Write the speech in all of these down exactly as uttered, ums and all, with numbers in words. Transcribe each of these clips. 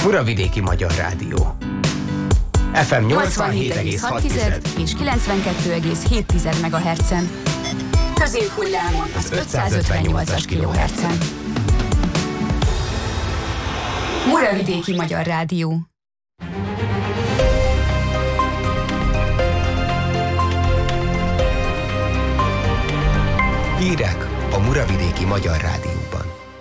Muravidéki Magyar Rádió. ef em nyolcvanhét egész hat és kilencvenkettő egész hét megahertzen. Középhullámon az ötszázötvennyolcas kilohertzen. Muravidéki Magyar Rádió. Hírek a Muravidéki Magyar Rádióban.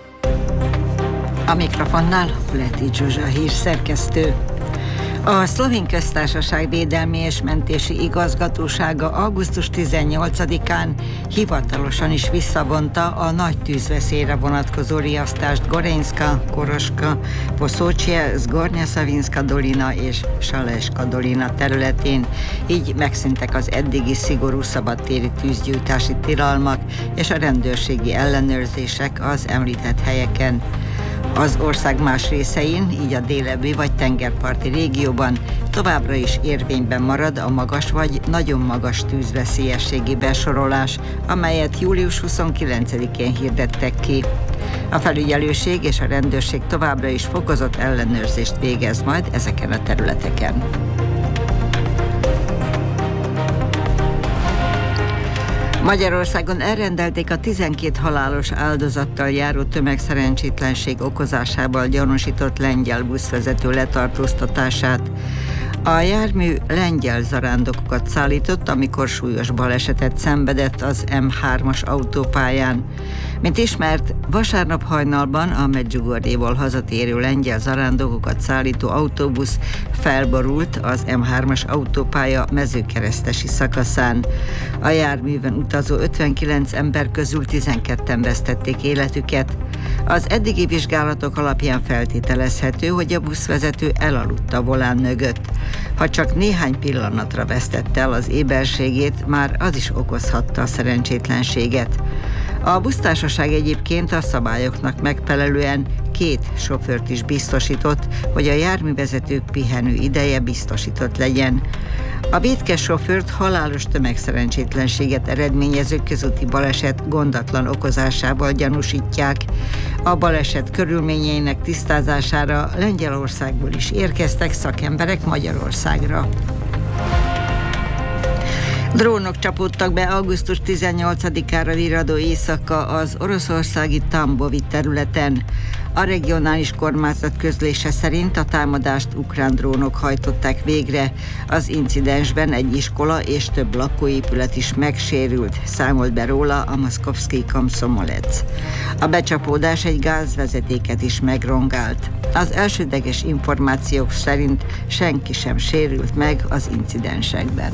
A mikrofonnál Leti Zsuzsa hírszerkesztő. A Szlovén Köztársaság Védelmi és Mentési Igazgatósága augusztus tizennyolcadikán hivatalosan is visszavonta a nagy tűzveszélyre vonatkozó riasztást Gorenjska, Koroska, Poszócsie, Zgornja Szavinszka dolina és Saleska dolina területén. Így megszűntek az eddigi szigorú szabadtéri tűzgyújtási tilalmak és a rendőrségi ellenőrzések az említett helyeken. Az ország más részein, így a délebbi vagy tengerparti régióban továbbra is érvényben marad a magas vagy nagyon magas tűzveszélyességi besorolás, amelyet július huszonkilencedikén hirdettek ki. A felügyelőség és a rendőrség továbbra is fokozott ellenőrzést végez majd ezeken a területeken. Magyarországon elrendelték a tizenkét halálos áldozattal járó tömegszerencsétlenség okozásával gyanúsított lengyel buszvezető letartóztatását. A jármű lengyel zarándokokat szállított, amikor súlyos balesetet szenvedett az em hármas autópályán. Mint ismert, vasárnap hajnalban a Medjugorjéból hazatérő lengyel zarándokokat szállító autóbusz felborult az em hármas autópálya mezőkeresztesi szakaszán. A járműven utazó ötvenkilenc ember közül tizenketten vesztették életüket. Az eddigi vizsgálatok alapján feltételezhető, hogy a buszvezető elaludt a volán mögött. Ha csak néhány pillanatra vesztette el az éberségét, már az is okozhatta a szerencsétlenséget. A busztársaság egyébként a szabályoknak megfelelően két sofőrt is biztosított, hogy a járművezetők pihenő ideje biztosított legyen. A vétkes sofőrt halálos tömegszerencsétlenséget eredményező közúti baleset gondatlan okozásával gyanúsítják. A baleset körülményeinek tisztázására Lengyelországból is érkeztek szakemberek Magyarországra. Drónok csapódtak be augusztus tizennyolcadikára virradó éjszaka az oroszországi Tambovi területen. A regionális kormányzat közlése szerint a támadást ukrán drónok hajtották végre. Az incidensben egy iskola és több lakóépület is megsérült, számolt be róla a Moszkovszkij Komszomolec. A becsapódás egy gázvezetéket is megrongált. Az elsődleges információk szerint senki sem sérült meg az incidensekben.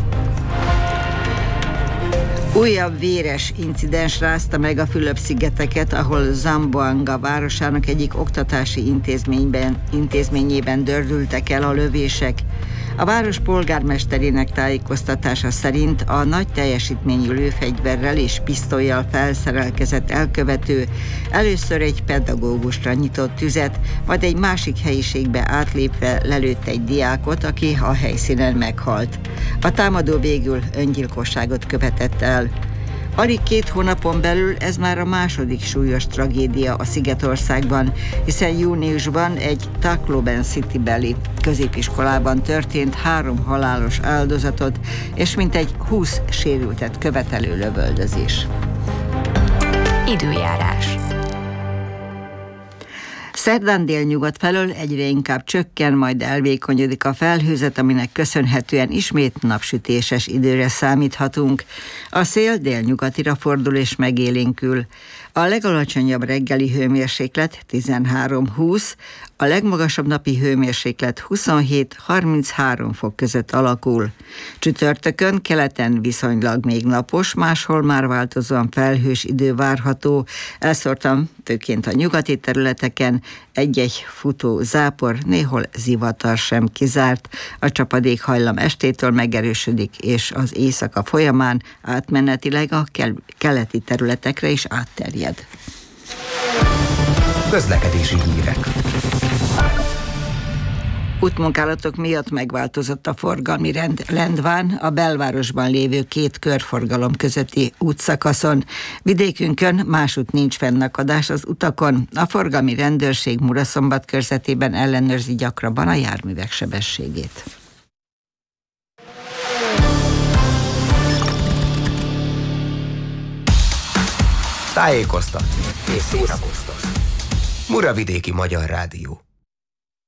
Újabb véres incidens rázta meg a Fülöp-szigeteket, ahol Zamboanga városának egyik oktatási intézményben, intézményében dördültek el a lövések. A város polgármesterének tájékoztatása szerint a nagy teljesítményű lőfegyverrel és pisztollyal felszerelkezett elkövető először egy pedagógusra nyitott tüzet, majd egy másik helyiségbe átlépve lelőtt egy diákot, aki a helyszínen meghalt. A támadó végül öngyilkosságot követett el. Alig két hónapon belül ez már a második súlyos tragédia a Szigetországban, hiszen júniusban egy Tacloban City-beli középiskolában történt három halálos áldozatot és mintegy húsz sérültet követelő lövöldözés. Időjárás. Szerdán délnyugat felől egyre inkább csökken, majd elvékonyodik a felhőzet, aminek köszönhetően ismét napsütéses időre számíthatunk. A szél délnyugatira fordul és megélénkül. A legalacsonyabb reggeli hőmérséklet tizenhárom-húsz, a legmagasabb napi hőmérséklet huszonhét-harminchárom fok között alakul. Csütörtökön keleten viszonylag még napos, máshol már változóan felhős idő várható. Elszórtan főként a nyugati területeken egy-egy futó zápor, néhol zivatar sem kizárt. A csapadékhajlam estétől megerősödik, és az éjszaka folyamán átmenetileg a kel- keleti területekre is átterjed. Közlekedési hírek. Útmunkálatok miatt megváltozott a forgalmi rend Lendván, a belvárosban lévő két körforgalom közötti útszakaszon. Vidékünkön másút nincs fennakadás az utakon. A forgalmi rendőrség Muraszombat körzetében ellenőrzi gyakrabban a járművek sebességét. Tájékoztatni és szórakoztatni. Muravidéki Magyar Rádió.